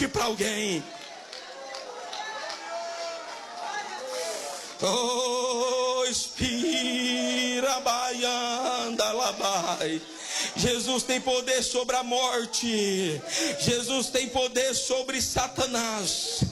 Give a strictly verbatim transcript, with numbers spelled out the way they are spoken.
morte para alguém. Oh, Espira Baianda Labai. Jesus tem poder sobre a morte. Jesus tem poder sobre Satanás.